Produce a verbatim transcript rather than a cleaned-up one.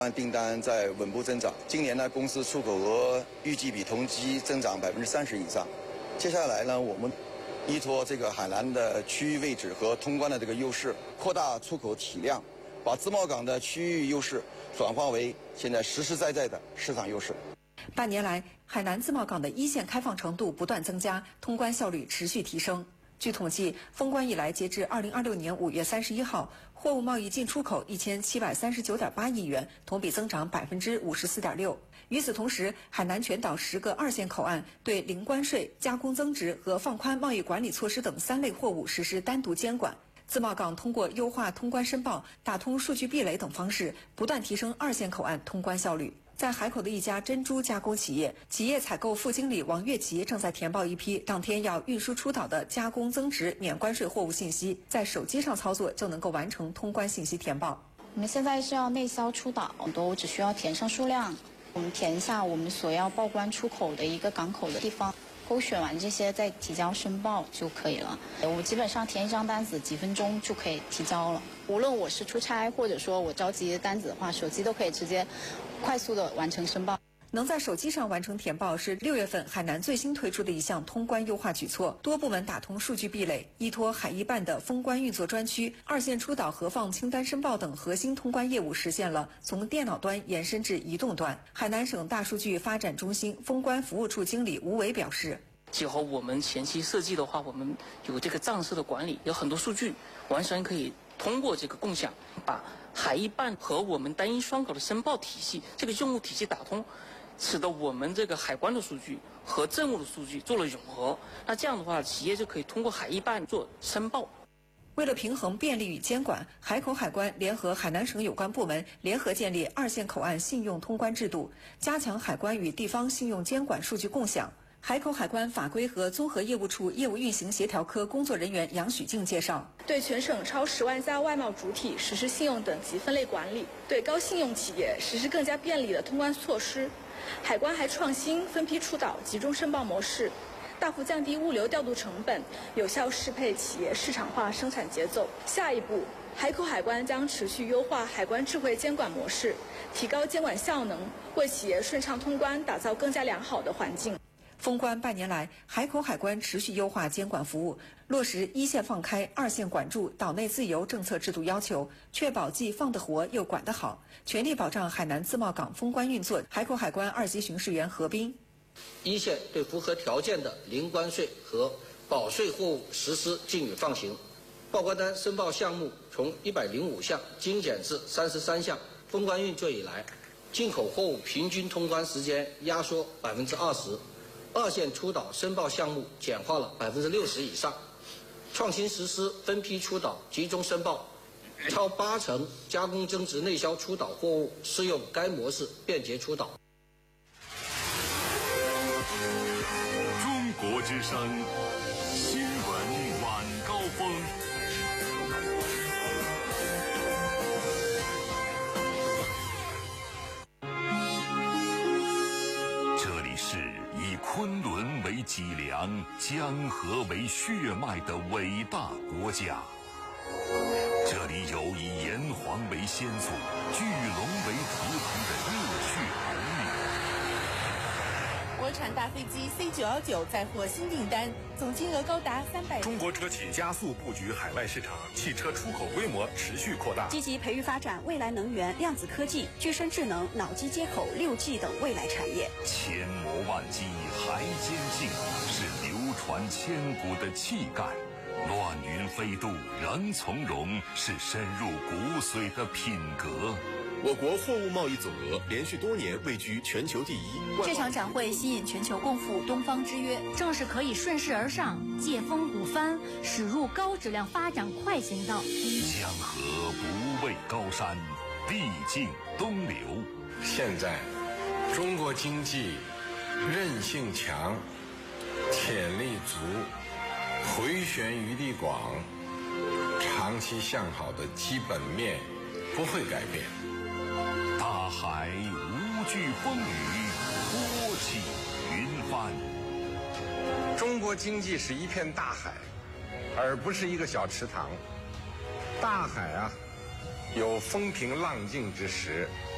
订单在稳步增长，今年呢，公司出口额预计比同期增长百分之三十以上。接下来呢，我们依托这个海南的区域位置和通关的这个优势，扩大出口体量，把自贸港的区域优势转化为现在实实在在的市场优势。 半年来，海南自贸港的一线开放程度不断增加，通关效率持续提升。据统计，封关以来，截至二零二六年五月三十一号，货物贸易进出口一千七百三十九点八亿元，同比增长百分之五十四点六。与此同时，海南全岛十个二线口岸对零关税、加工增值和放宽贸易管理措施等三类货物实施单独监管。自贸港通过优化通关申报、打通数据壁垒等方式，不断提升二线口岸通关效率。在海口的一家珍珠加工企业，企业采购副经理王月吉正在填报一批当天要运输出岛的加工增值免关税货物信息，在手机上操作就能够完成通关信息填报。 我们现在是要内销出岛，都只需要填上数量，我们填一下我们所要报关出口的一个港口的地方，勾选完这些再提交申报就可以了。我基本上填一张单子几分钟就可以提交了。无论我是出差或者说我着急单子的话，手机都可以直接快速的完成申报。 能在手机上完成填报是六月份海南最新推出的一项通关优化举措，多部门打通数据壁垒，依托海一办的封关运作专区、二线出岛核放清单申报等核心通关业务，实现了从电脑端延伸至移动端。海南省大数据发展中心封关服务处经理吴伟表示， 结合我们前期设计的话，我们有这个账式的管理，有很多数据完全可以通过这个共享，把海一办和我们单一双口的申报体系这个用户体系打通，使得我们这个海关的数据和政务的数据做了融合。那这样的话，企业就可以通过海一办做申报。 为了平衡便利与监管，海口海关联合海南省有关部门联合建立二线口岸信用通关制度，加强海关与地方信用监管数据共享。海口海关法规和综合业务处业务运行协调科工作人员杨许静介绍， 对全省超十万家外贸主体实施信用等级分类管理，对高信用企业实施更加便利的通关措施。海关还创新分批出岛集中申报模式，大幅降低物流调度成本，有效适配企业市场化生产节奏。下一步，海口海关将持续优化海关智慧监管模式，提高监管效能，为企业顺畅通关打造更加良好的环境。 封关半年来，海口海关持续优化监管服务，落实一线放开、二线管住、岛内自由政策制度要求，确保既放得活又管得好，全力保障海南自贸港封关运作。海口海关二级巡视员何斌， 一线对符合条件的零关税和保税货物实施禁运放行，报关单申报项目从一百零五项精简至三十三项。封关运作以来，进口货物平均通关时间压缩百分之二十。二线出岛申报项目简化了百分之六十以上，创新实施分批出岛集中申报，超八成加工增值内销出岛货物适用该模式便捷出岛。 中国之声新闻晚高峰。这里是以昆仑为脊梁、江河为血脉的伟大国家。这里有以炎黄为先祖、巨龙为图腾的热血儿女。 国产大飞机 C 九一九再获新订单，总金额高达三百。 中国车企加速布局海外市场，汽车出口规模持续扩大， 积极培育发展未来能源、量子科技、具身智能、脑机接口、六 G 等未来产业。 千磨万击还坚劲，是流传千古的气概。乱云飞渡仍从容，是深入骨髓的品格。 我国货物贸易总额连续多年位居全球第一。 这场展会吸引全球共赴东方之约，正是可以顺势而上，借风鼓帆，驶入高质量发展快行道。 江河不畏高山，地尽东流。 现在，中国经济韧性强，潜力足，回旋余地广，长期向好的基本面不会改变。 大海无惧风雨，托起云帆。 中国经济是一片大海，而不是一个小池塘。大海啊，有风平浪静之时，